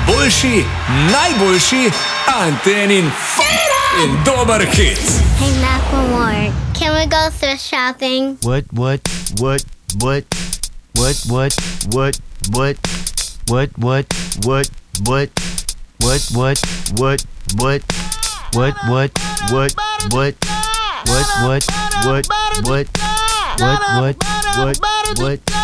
Boljši, najboljši, Antenin in dober hit. Hey, Macklemore, can we go thrift shopping? What? What?